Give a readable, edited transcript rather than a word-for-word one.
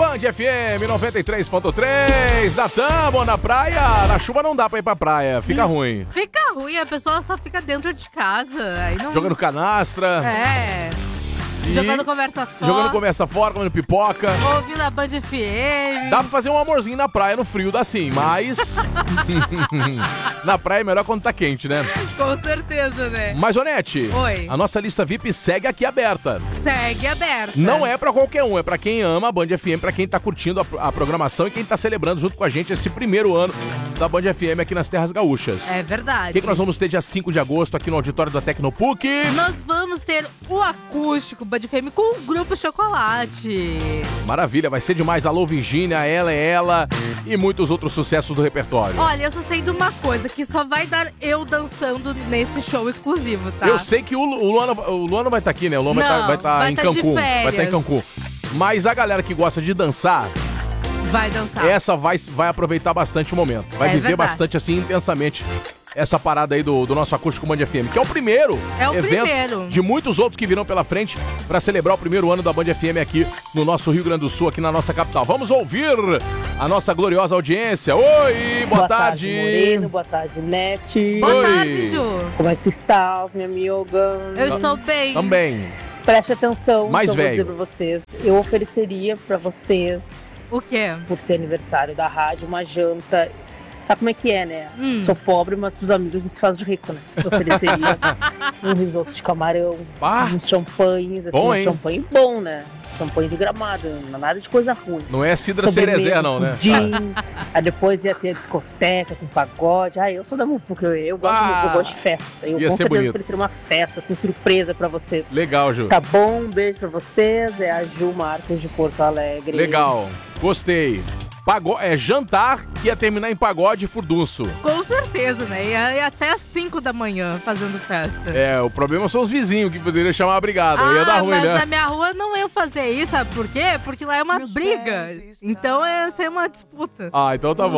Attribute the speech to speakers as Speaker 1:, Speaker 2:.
Speaker 1: Band FM 93.3. Na Tamo, na praia. Na chuva não dá pra ir pra praia, fica ruim.
Speaker 2: Fica ruim, a pessoa só fica dentro de casa. Aí não...
Speaker 1: Jogando canastra.
Speaker 2: É. Jogando conversa fora.
Speaker 1: Jogando conversa fora, comendo pipoca.
Speaker 2: Ouvindo a Band FM.
Speaker 1: Dá pra fazer um amorzinho na praia, no frio, dá sim, mas... na praia é melhor quando tá quente, né?
Speaker 2: Com certeza, né?
Speaker 1: Mas, Onete,
Speaker 2: Oi.
Speaker 1: A nossa lista VIP segue aqui aberta.
Speaker 2: Segue aberta.
Speaker 1: Não é pra qualquer um, é pra quem ama a Band FM, pra quem tá curtindo a programação e quem tá celebrando junto com a gente esse primeiro ano da Band FM aqui nas Terras Gaúchas.
Speaker 2: É verdade.
Speaker 1: O que nós vamos ter dia 5 de agosto aqui no auditório da Tecnopuc?
Speaker 2: Nós vamos ter o acústico Band FM com o Grupo Chocolate.
Speaker 1: Maravilha, vai ser demais. Alô, Virgínia, Ela é Ela e muitos outros sucessos do repertório.
Speaker 2: Olha, eu só sei de uma coisa, que só vai dar eu dançando nesse show exclusivo, tá?
Speaker 1: Eu sei que o Luan não vai estar aqui, né? O Luan vai estar em Cancún. Vai estar em Cancún. Mas a galera que gosta de dançar...
Speaker 2: vai dançar.
Speaker 1: Essa vai aproveitar bastante o momento. Vai viver
Speaker 2: verdade.
Speaker 1: bastante, assim, intensamente essa parada aí do nosso Acústico Band FM, que é o primeiro evento de muitos outros que virão pela frente para celebrar o primeiro ano da Band FM aqui no nosso Rio Grande do Sul, aqui na nossa capital. Vamos ouvir a nossa gloriosa audiência. Oi, boa tarde.
Speaker 3: Moreno, boa tarde, Nete.
Speaker 2: Boa tarde, Ju.
Speaker 3: Como é que tu está, minha amiga?
Speaker 2: Eu estou bem.
Speaker 1: Também.
Speaker 3: Preste atenção.
Speaker 1: Mais
Speaker 3: que eu vou
Speaker 1: velho.
Speaker 3: dizer pra vocês. Eu ofereceria pra vocês,
Speaker 2: O quê?
Speaker 3: por ser aniversário da rádio, uma janta. Sabe como é que é, né? Sou pobre, mas pros amigos a gente se faz de rico, né? Eu ofereceria um risoto de camarão, uns champanhes, assim,
Speaker 1: bom, hein?
Speaker 3: champanhe bom, né? Champanhe de Gramado, não é nada de coisa ruim.
Speaker 1: Não é Cidra Cerezé, não, né?
Speaker 3: Pudim, aí depois ia ter a discoteca com pagode. Eu sou da Mufuca, eu gosto de festa. Eu
Speaker 1: ia
Speaker 3: com
Speaker 1: ser
Speaker 3: certeza
Speaker 1: bonito.
Speaker 3: oferecer uma festa, assim, surpresa pra vocês.
Speaker 1: Legal, Ju.
Speaker 3: Tá bom? Um beijo pra vocês. É a Ju Marques de Porto Alegre.
Speaker 1: Legal. Gostei. Jantar que ia terminar em pagode e furdunço.
Speaker 2: Com certeza, né? Ia até às 5 da manhã fazendo festa.
Speaker 1: É, o problema são os vizinhos que poderiam chamar a brigada. Ia dar ruim,
Speaker 2: mas
Speaker 1: né?
Speaker 2: na minha rua não iam fazer isso, sabe por quê? Porque lá é uma briga. Então ia ser uma disputa.
Speaker 1: Então tá bom.